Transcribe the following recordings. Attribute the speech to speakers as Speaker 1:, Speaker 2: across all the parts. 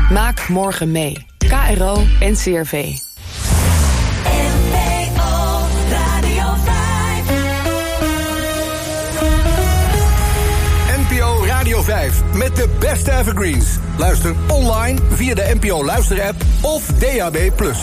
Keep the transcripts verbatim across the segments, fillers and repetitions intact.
Speaker 1: Maak morgen mee. K R O en C R V.
Speaker 2: N P O Radio vijf met de beste evergreens. Luister online via de N P O Luister-app of D A B plus.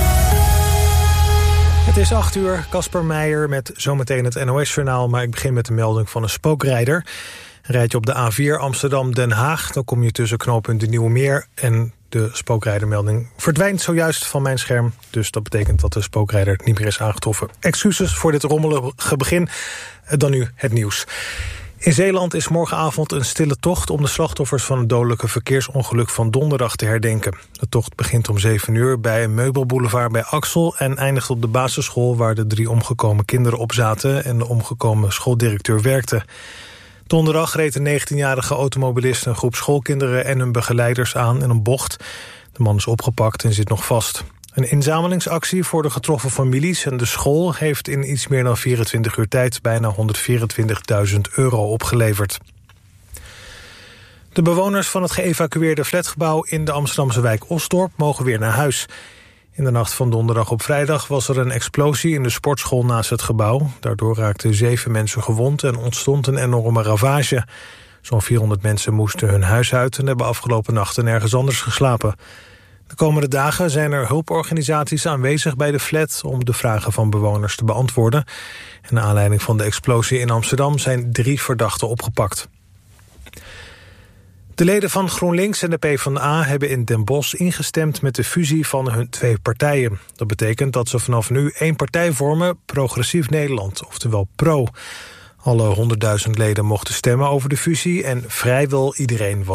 Speaker 3: Het is acht uur, Casper Meijer met zometeen het N O S-journaal... maar ik begin met de melding van een spookrijder. Rijd je op de A vier Amsterdam-Den Haag... dan kom je tussen knooppunt de Nieuwe Meer... en de spookrijdermelding verdwijnt zojuist van mijn scherm. Dus dat betekent dat de spookrijder niet meer is aangetroffen. Excuses voor dit rommelige begin. Dan nu het nieuws. In Zeeland is morgenavond een stille tocht om de slachtoffers van het dodelijke verkeersongeluk van donderdag te herdenken. De tocht begint om zeven uur bij een meubelboulevard bij Axel en eindigt op de basisschool waar de drie omgekomen kinderen op zaten en de omgekomen schooldirecteur werkte. Donderdag reed een negentienjarige automobilist een groep schoolkinderen en hun begeleiders aan in een bocht. De man is opgepakt en zit nog vast. Een inzamelingsactie voor de getroffen families en de school heeft in iets meer dan vierentwintig uur tijd bijna honderdvierentwintigduizend euro opgeleverd. De bewoners van het geëvacueerde flatgebouw in de Amsterdamse wijk Osdorp mogen weer naar huis. In de nacht van donderdag op vrijdag was er een explosie in de sportschool naast het gebouw. Daardoor raakten zeven mensen gewond en ontstond een enorme ravage. Zo'n vierhonderd mensen moesten hun huis uit en hebben afgelopen nachten nergens anders geslapen. De komende dagen zijn er hulporganisaties aanwezig bij de flat om de vragen van bewoners te beantwoorden. En naar aanleiding van de explosie in Amsterdam zijn drie verdachten opgepakt. De leden van GroenLinks en de PvdA hebben in Den Bosch ingestemd met de fusie van hun twee partijen. Dat betekent dat ze vanaf nu één partij vormen, Progressief Nederland, oftewel PRO. Alle honderdduizend leden mochten stemmen over de fusie en vrijwel iedereen was